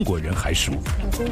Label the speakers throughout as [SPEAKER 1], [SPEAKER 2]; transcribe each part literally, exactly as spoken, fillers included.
[SPEAKER 1] 中国人还熟。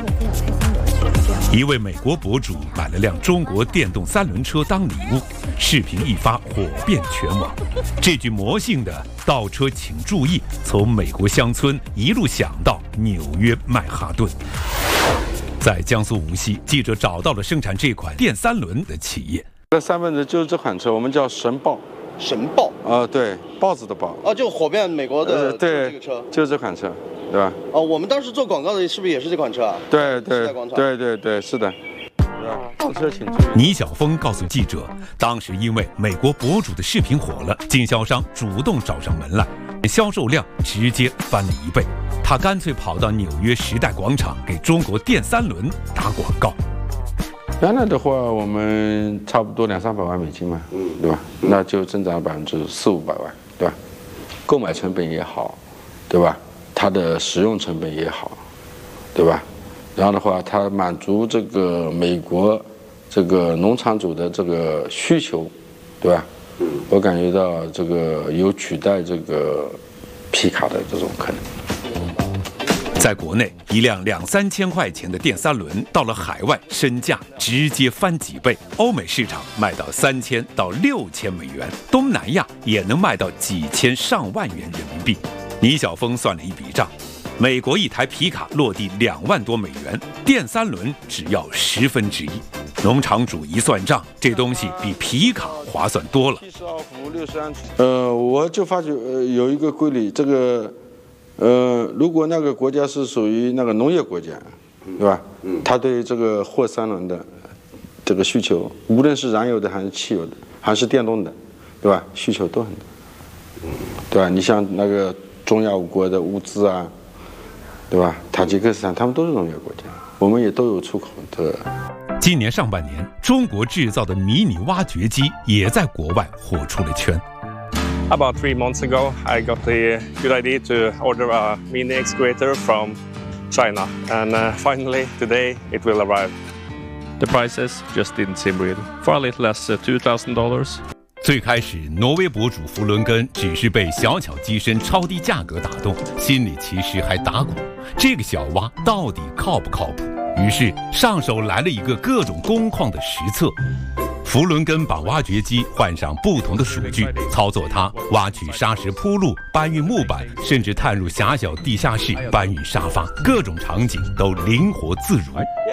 [SPEAKER 1] 一位美国博主买了辆中国电动三轮车当礼物，视频一发火遍全网。这句魔性的“倒车请注意”从美国乡村一路响到纽约曼哈顿。在江苏无锡，记者找到了生产这款电三轮的企业。
[SPEAKER 2] 这三分之就是这款车，我们叫神豹。
[SPEAKER 3] 神豹
[SPEAKER 2] 啊、呃，对，豹子的豹。
[SPEAKER 3] 哦，就火遍美国的、
[SPEAKER 2] 呃、对
[SPEAKER 3] 这个车，
[SPEAKER 2] 就是这款车，对吧？
[SPEAKER 3] 哦，我们当时做广告的是不是也是这款车啊？
[SPEAKER 2] 对对对对对，是的。倒车请注意。
[SPEAKER 1] 倪晓峰告诉记者，当时因为美国博主的视频火了，经销商主动找上门来，销售量直接翻了一倍。他干脆跑到纽约时代广场给中国电三轮打广告。
[SPEAKER 2] 原来的话，我们差不多两三百万美金嘛，嗯，对吧？那就增长百分之四五百万，对吧？购买成本也好，对吧？它的使用成本也好，对吧？然后的话，它满足这个美国这个农场主的这个需求，对吧？嗯，我感觉到这个有取代这个皮卡的这种可能。
[SPEAKER 1] 在国内，一辆两三千块钱的电三轮，到了海外身价直接翻几倍。欧美市场卖到三千到六千美元，东南亚也能卖到几千上万元人民币。倪晓峰算了一笔账，美国一台皮卡落地两万多美元，电三轮只要十分之一。农场主一算账，这东西比皮卡划算多了。
[SPEAKER 2] 七十二伏六十安全。呃，我就发觉呃有一个规律，这个。呃，如果那个国家是属于那个农业国家，对吧？嗯，它对这个货三轮的这个需求，无论是燃油的还是汽油的，还是电动的，对吧？需求都很大，嗯，对吧？你像那个中亚五国的乌兹啊，对吧？塔吉克斯坦，他们都是农业国家，我们也都有出口的。
[SPEAKER 1] 今年上半年，中国制造的迷你挖掘机也在国外火出了圈。
[SPEAKER 4] About three months ago, I got the good idea to order a mini excavator from China, and uh, finally today it will arrive.
[SPEAKER 5] The prices just didn't seem real. For a little less, uh, two thousand dollars.
[SPEAKER 1] 最开始，挪威博主弗伦根只是被小巧机身超低价格打动，心里其实还打鼓：这个小蛙到底靠不靠谱？于是上手来了一个各种工况的实测。弗伦根把挖掘机换上不同的数据，操作它挖取砂石铺路、搬运木板，甚至探入狭小地下室搬运沙发，各种场景都灵活自如。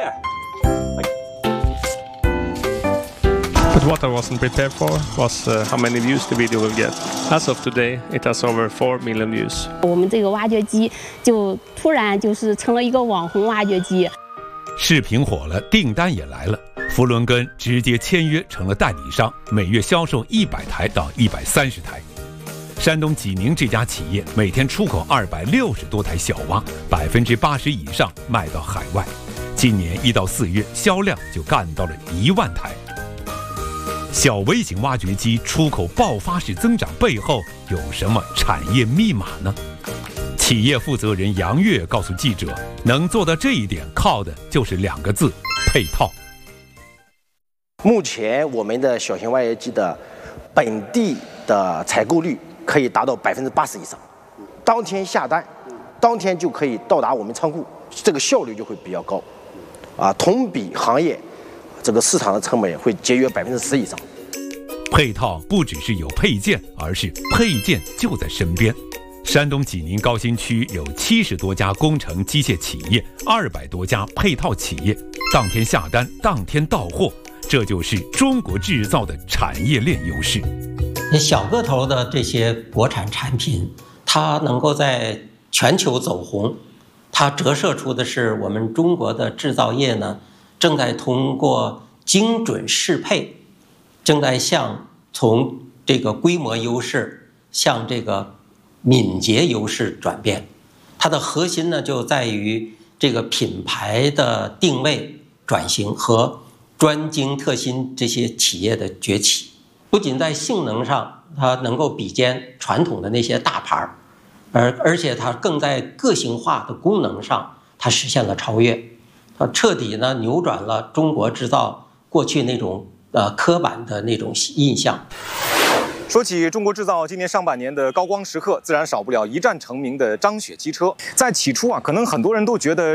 [SPEAKER 5] But what I wasn't prepared for was uh, how many views the video will get. As of today, it has over four million views.
[SPEAKER 6] 我们这个挖掘机就突然就是成了一个网红挖掘机。
[SPEAKER 1] 视频火了，订单也来了。弗伦根直接签约成了代理商，每月销售一百台到一百三十台。山东济宁这家企业每天出口二百六十多台小蛙，百分之八十以上卖到海外。今年一到四月，销量就干到了一万台。小微型挖掘机出口爆发式增长背后有什么产业密码呢？企业负责人杨越告诉记者，能做到这一点，靠的就是两个字：配套。
[SPEAKER 7] 目前我们的小型挖掘机的本地的采购率可以达到百分之八十以上，当天下单，当天就可以到达我们仓库，这个效率就会比较高，啊，同比行业这个市场的成本会节约百分之十以上。
[SPEAKER 1] 配套不只是有配件，而是配件就在身边。山东济宁高新区有七十多家工程机械企业，二百多家配套企业，当天下单，当天到货。这就是中国制造的产业链优势。
[SPEAKER 8] 小个头的这些国产产品，它能够在全球走红，它折射出的是我们中国的制造业呢，正在通过精准适配，正在向从这个规模优势向这个敏捷优势转变。它的核心呢，就在于这个品牌的定位转型和专精特新这些企业的崛起。不仅在性能上它能够比肩传统的那些大牌，而而且它更在个性化的功能上它实现了超越，它彻底呢扭转了中国制造过去那种呃刻板的那种印象。
[SPEAKER 9] 说起中国制造今年上半年的高光时刻，自然少不了一战成名的张雪汽车。在起初啊，可能很多人都觉得